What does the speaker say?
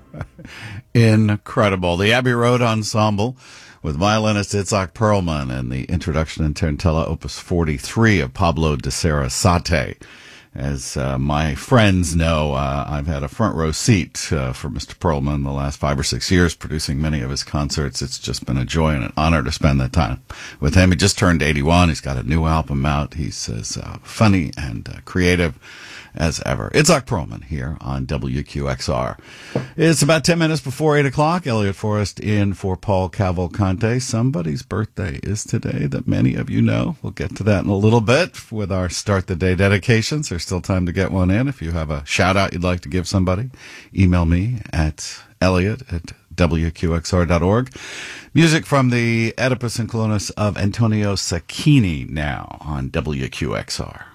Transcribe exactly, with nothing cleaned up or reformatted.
Incredible. The Abbey Road Ensemble with violinist Itzhak Perlman and the introduction in Tarantella Opus forty-three of Pablo de Sarasate. As uh, my friends know, uh, I've had a front row seat uh, for Mister Perlman the last five or six years, producing many of his concerts. It's just been a joy and an honor to spend that time with him. He just turned eighty-one. He's got a new album out. He's as uh, funny and uh, creative as ever. Itzhak Perlman here on W Q X R. It's about ten minutes before eight o'clock. Elliot Forrest in for Paul Cavalcante. Somebody's birthday is today that many of you know. We'll get to that in a little bit with our Start the Day dedications. There's still time to get one in. If you have a shout out you'd like to give somebody, email me at Elliot at W Q X R dot org. Music from the Oedipus and Colonus of Antonio Sacchini now on W Q X R.